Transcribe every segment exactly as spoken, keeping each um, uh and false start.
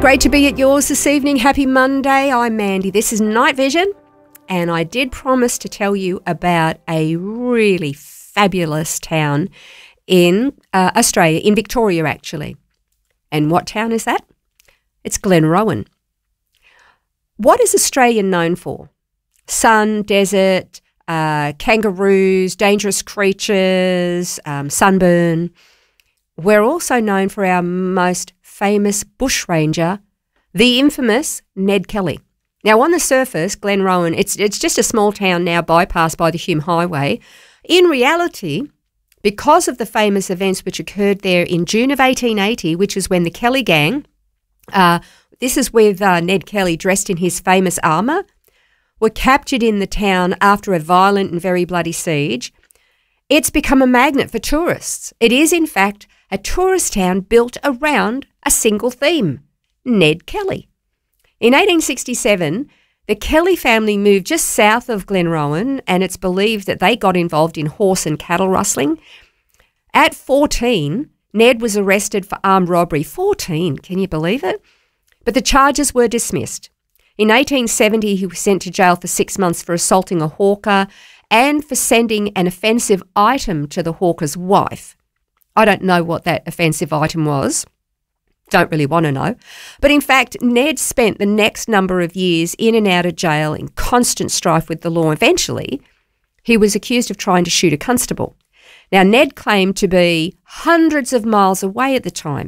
Great to be at yours this evening. Happy Monday. I'm Mandy. This is Night Vision, and I did promise to tell you about a really fabulous town in uh, Australia, in Victoria actually. And what town is that? It's Glenrowan. What is Australia known for? Sun, desert, uh, kangaroos, dangerous creatures, um, sunburn. We're also known for our most famous bushranger, the infamous Ned Kelly. Now, on the surface, Glenrowan, it's it's just a small town now bypassed by the Hume Highway. In reality, because of the famous events which occurred there in June of eighteen eighty, which is when the Kelly gang, uh, this is with uh, Ned Kelly dressed in his famous armour, were captured in the town after a violent and very bloody siege. It's become a magnet for tourists. It is, in fact, a tourist town built around a single theme, Ned Kelly. In eighteen sixty-seven, the Kelly family moved just south of Glenrowan, and it's believed that they got involved in horse and cattle rustling. At fourteen, Ned was arrested for armed robbery. fourteen, can you believe it? But the charges were dismissed. In eighteen seventy, he was sent to jail for six months for assaulting a hawker and for sending an offensive item to the hawker's wife. I don't know what that offensive item was. Don't really want to know. But in fact, Ned spent the next number of years in and out of jail in constant strife with the law. Eventually, he was accused of trying to shoot a constable. Now, Ned claimed to be hundreds of miles away at the time.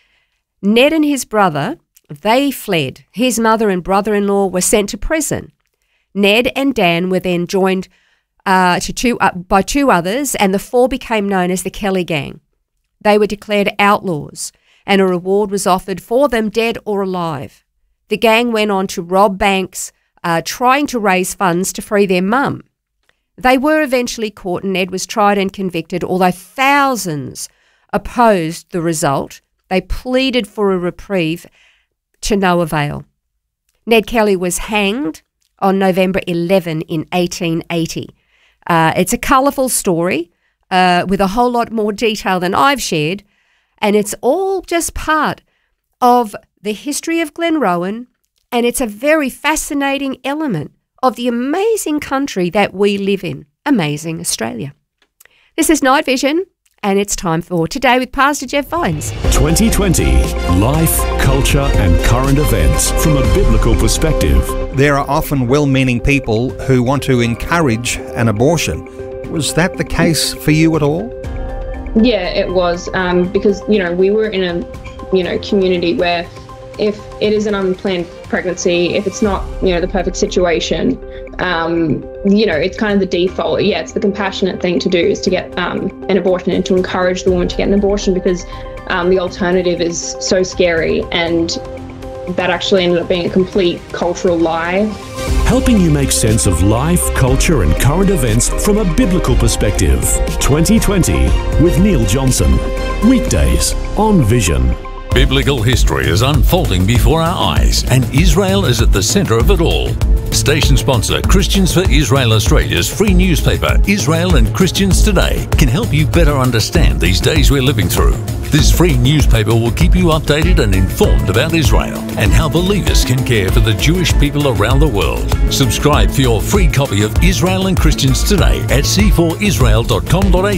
Ned and his brother, they fled. His mother and brother-in-law were sent to prison. Ned and Dan were then joined uh, to two, uh, by two others, and the four became known as the Kelly Gang. They were declared outlaws, and a reward was offered for them, dead or alive. The gang went on to rob banks, uh, trying to raise funds to free their mum. They were eventually caught, and Ned was tried and convicted, although thousands opposed the result. They pleaded for a reprieve to no avail. Ned Kelly was hanged on November eleventh in eighteen eighty. Uh, it's a colourful story uh, with a whole lot more detail than I've shared, and it's all just part of the history of Glenrowan, and it's a very fascinating element of the amazing country that we live in, amazing Australia. This is Night Vision, and it's time for Today with Pastor Jeff Vines. twenty twenty, life, culture and current events from a biblical perspective. There are often well-meaning people who want to encourage an abortion. Was that the case for you at all? Yeah, it was, um, because, you know, we were in a, you know, community where if it is an unplanned pregnancy, if it's not, you know, the perfect situation, um, you know, it's kind of the default. Yeah, it's the compassionate thing to do is to get um, an abortion and to encourage the woman to get an abortion, because um, the alternative is so scary, and that actually ended up being a complete cultural lie. Helping you make sense of life, culture and current events from a biblical perspective. twenty twenty with Neil Johnson. Weekdays on Vision. Biblical history is unfolding before our eyes, and Israel is at the centre of it all. Station sponsor Christians for Israel Australia's free newspaper, Israel and Christians Today, can help you better understand these days we're living through. This free newspaper will keep you updated and informed about Israel and how believers can care for the Jewish people around the world. Subscribe for your free copy of Israel and Christians Today at c four israel dot com dot a u.